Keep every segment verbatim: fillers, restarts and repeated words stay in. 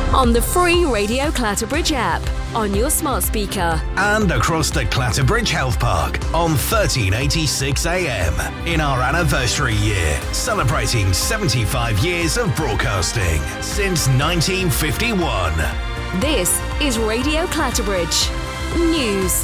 On the free Radio Clatterbridge app, on your smart speaker, and across the Clatterbridge Health Park on thirteen eighty-six A M in our anniversary year, celebrating seventy-five years of broadcasting since nineteen fifty-one. This is Radio Clatterbridge News.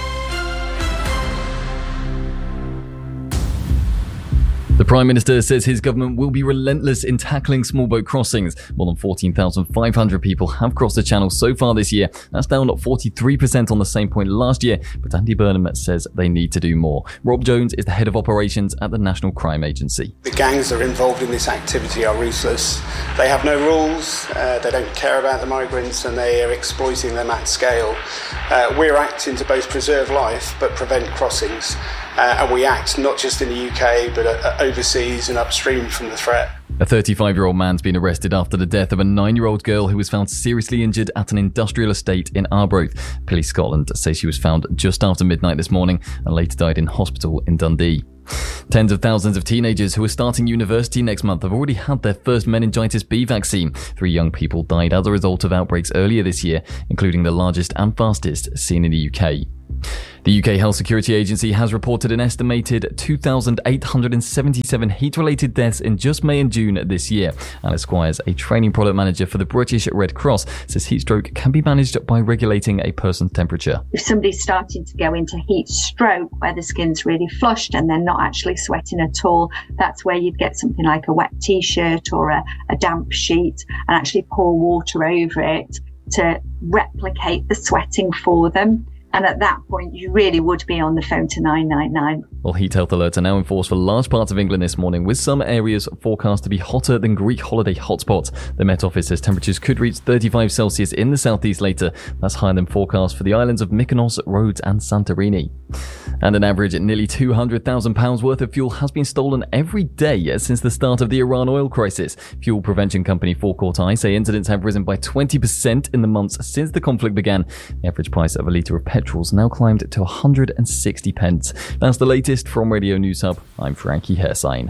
The Prime Minister says his government will be relentless in tackling small boat crossings. More than fourteen thousand five hundred people have crossed the channel so far this year. That's down forty-three percent on the same point last year, but Andy Burnham says they need to do more. Rob Jones is the head of operations at the National Crime Agency. The gangs that are involved in this activity are ruthless. They have no rules, uh, they don't care about the migrants, and they are exploiting them at scale. Uh, we're acting to both preserve life but prevent crossings. Uh, and we act not just in the U K, but uh, overseas and upstream from the threat. A thirty-five-year-old man's been arrested after the death of a nine-year-old girl who was found seriously injured at an industrial estate in Arbroath. Police Scotland say she was found just after midnight this morning and later died in hospital in Dundee. Tens of thousands of teenagers who are starting university next month have already had their first meningitis B vaccine. Three young people died as a result of outbreaks earlier this year, including the largest and fastest seen in the U K. The U K Health Security Agency has reported an estimated two thousand eight hundred seventy-seven heat-related deaths in just May and June this year. Alice Squires, a training product manager for the British Red Cross, says heat stroke can be managed by regulating a person's temperature. If somebody's starting to go into heat stroke where the skin's really flushed and they're not actually sweating at all, that's where you'd get something like a wet t-shirt or a, a damp sheet and actually pour water over it to replicate the sweating for them. And at that point, you really would be on the phone to nine nine nine. Well, heat health alerts are now enforced for large parts of England this morning, with some areas forecast to be hotter than Greek holiday hotspots. The Met Office says temperatures could reach thirty-five Celsius in the southeast later. That's higher than forecast for the islands of Mykonos, Rhodes and Santorini. And an average at nearly two hundred thousand pounds worth of fuel has been stolen every day since the start of the Iran oil crisis. Fuel prevention company Forecourt I say incidents have risen by twenty percent in the months since the conflict began. The average price of a litre of petrol's now climbed to one hundred sixty pence. That's the latest from Radio News Hub. I'm Frankie Hersign.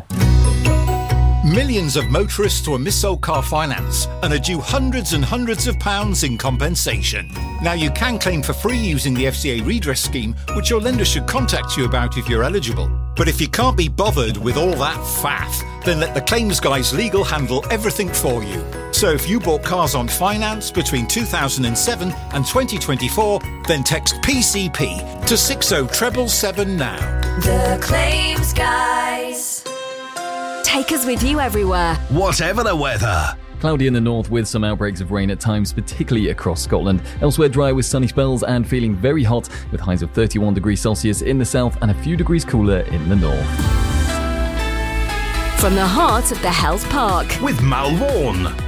Millions of motorists were mis-sold car finance and are due hundreds and hundreds of pounds in compensation. Now you can claim for free using the F C A redress scheme, which your lender should contact you about if you're eligible. But if you can't be bothered with all that faff, then let the claims guys legal handle everything for you. So if you bought cars on finance between two thousand seven and twenty twenty-four, then text P C P to six oh seven seven now. The Claims Guys. Take us with you everywhere, whatever the weather. Cloudy in the north with some outbreaks of rain at times, particularly across Scotland. Elsewhere dry with sunny spells and feeling very hot with highs of thirty-one degrees Celsius in the south and a few degrees cooler in the north. From the heart of the Health Park with Mal Vaughan.